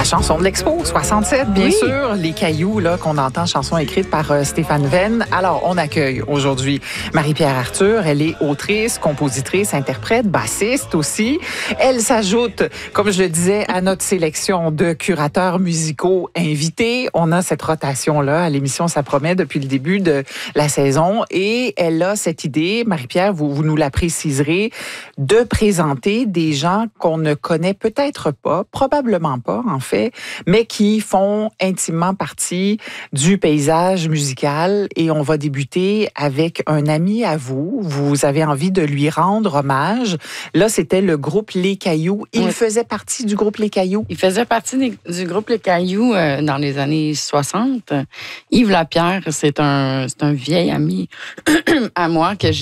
chanson de l'Expo 67, bien sûr. Les cailloux là qu'on entend, chanson écrite par Stéphane Venn. Alors, on accueille aujourd'hui Marie-Pierre Arthur. Elle est autrice, compositrice, interprète, bassiste aussi. Elle s'ajoute, comme je le disais, à notre sélection de curateurs musicaux invités. On a cette rotation-là à l'émission Ça promet depuis le début de la saison. Et elle a cette idée, Marie-Pierre, vous nous la préciserez, de présenter des gens qu'on ne connaît peut-être pas, probablement pas en fait, mais qui font intimement partie du paysage musical. Et on va débuter avec un ami à vous. Vous avez envie de lui rendre hommage. Là, c'était le groupe Les Cailloux. Il faisait partie du groupe Les Cailloux? Il faisait partie du groupe Les Cailloux dans les années 60. Yves Lapierre, c'est un vieil ami à moi qui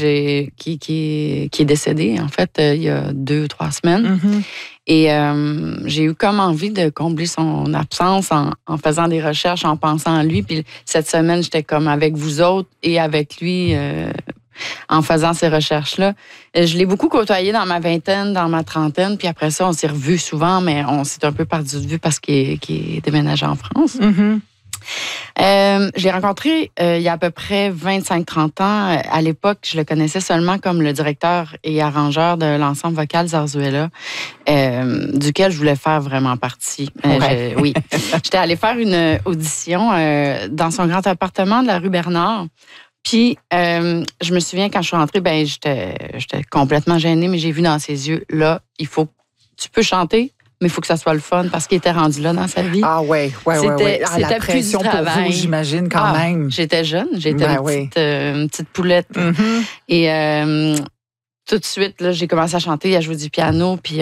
est décédé, en fait, il y a 2 ou 3 semaines. Mm-hmm. Et j'ai eu comme envie de combler son absence en faisant des recherches, en pensant à lui. Puis cette semaine, j'étais comme avec vous autres et avec lui en faisant ces recherches-là. Je l'ai beaucoup côtoyé dans ma vingtaine, dans ma trentaine. Puis après ça, on s'est revus souvent, mais on s'est un peu perdu de vue parce qu'il est déménagé en France. Mm-hmm. Je l'ai rencontré il y a à peu près 25-30 ans. À l'époque, je le connaissais seulement comme le directeur et arrangeur de l'ensemble vocal Zarzuela, duquel je voulais faire vraiment partie. Oui. J'étais allée faire une audition dans son grand appartement de la rue Bernard. Puis, je me souviens, quand je suis rentrée, j'étais complètement gênée, mais j'ai vu dans ses yeux, là, tu peux chanter, mais il faut que ça soit le fun parce qu'il était rendu là dans sa vie. Ah oui. C'était la pression plus du pour vous, j'imagine, quand même. J'étais jeune, j'étais une petite poulette. Mm-hmm. Et tout de suite, là, j'ai commencé à chanter, à jouer du piano, puis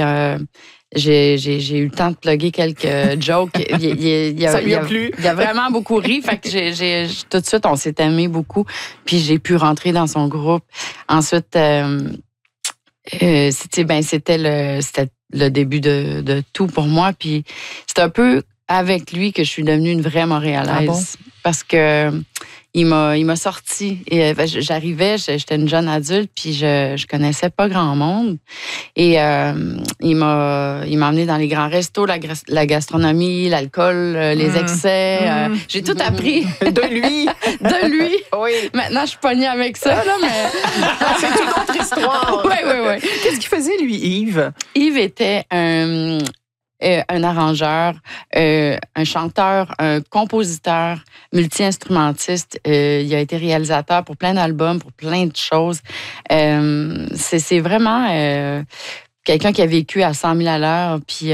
j'ai eu le temps de plugger quelques jokes. Ça lui a plu. Il a vraiment beaucoup ri, fait que tout de suite, on s'est aimés beaucoup, puis j'ai pu rentrer dans son groupe. Ensuite, c'était le début de tout pour moi. Puis c'est un peu avec lui que je suis devenue une vraie Montréalaise. Ah bon? Parce que il m'a sorti. Et j'arrivais, j'étais une jeune adulte, puis je connaissais pas grand monde. Et il m'a emmenée dans les grands restos, la gastronomie, l'alcool, les excès. J'ai tout appris. De lui. De lui. Oui. Maintenant, je suis pognée avec ça, là, mais... C'est une autre histoire. Oui. Qu'est-ce qu'il faisait, lui, Yves? Yves était un arrangeur, un chanteur, un compositeur, multi-instrumentiste. Il a été réalisateur pour plein d'albums, pour plein de choses. C'est vraiment quelqu'un qui a vécu à 100 000 à l'heure. Puis,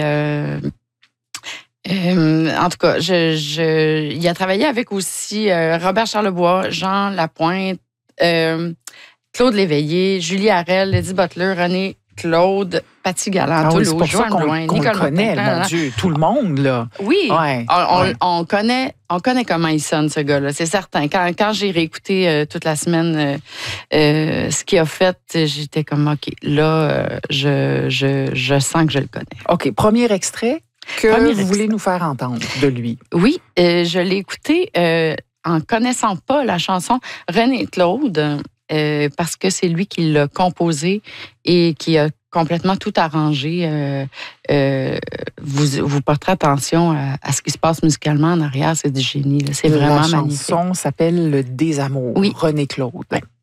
en tout cas, il a travaillé avec aussi Robert Charlebois, Jean Lapointe, Claude Léveillé, Julie Harel, Lady Butler, René Claude, Paty Galland, c'est pour ça qu'on le connaît, mon Dieu, tout le monde, là. Oui, on connaît comment il sonne, ce gars-là, c'est certain. Quand j'ai réécouté toute la semaine ce qu'il a fait, j'étais comme, OK, là, je sens que je le connais. OK, premier extrait que vous voulez nous faire entendre de lui. Oui, je l'ai écouté en connaissant pas la chanson René Claude, parce que c'est lui qui l'a composé et qui a complètement tout arrangé. Vous porterez attention à ce qui se passe musicalement en arrière, c'est du génie. Là. C'est vraiment magnifique. La chanson s'appelle Le Désamour, René Claude. Ouais.